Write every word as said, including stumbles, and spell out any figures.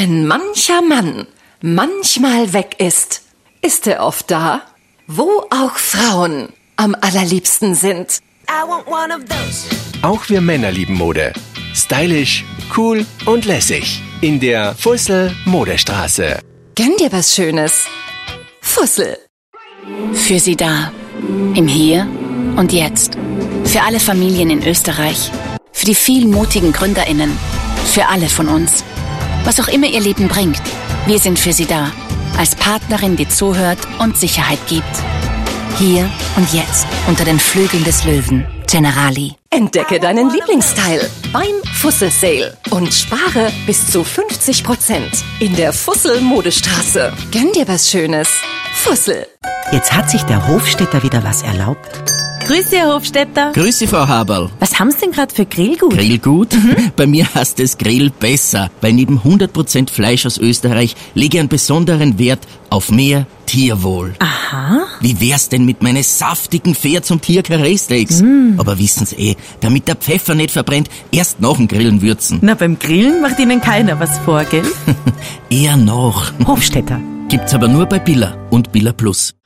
Wenn mancher Mann manchmal weg ist, ist er oft da, wo auch Frauen am allerliebsten sind. I want one of those. Auch wir Männer lieben Mode. Stylisch, cool und lässig. In der Fussel Modestraße. Gönn dir was Schönes. Fussel. Für Sie da. Im Hier und Jetzt. Für alle Familien in Österreich. Für die vielen mutigen GründerInnen. Für alle von uns. Was auch immer Ihr Leben bringt. Wir sind für Sie da. Als Partnerin, die zuhört und Sicherheit gibt. Hier und jetzt. Unter den Flügeln des Löwen. Generali. Entdecke deinen Lieblingsteil beim Fussel Sale und spare bis zu fünfzig Prozent in der Fussel Modestraße. Gönn dir was Schönes. Fussel. Jetzt hat sich der Hofstädter wieder was erlaubt. Grüße, Herr Hofstädter. Grüße, Frau Haberl. Was haben's denn gerade für Grillgut? Grillgut? Mhm. Bei mir heißt es Grill besser, weil neben hundert Prozent Fleisch aus Österreich lege ich einen besonderen Wert auf mehr Tierwohl. Aha. Wie wär's denn mit meinen saftigen Pferd- zum Tier-Karree-Steaks? Mm. Aber wissen's eh, damit der Pfeffer nicht verbrennt, erst nach dem Grillen würzen. Na, beim Grillen macht Ihnen keiner was vor, gell? Eher noch. Hofstädter. Gibt's aber nur bei Billa und Billa Plus.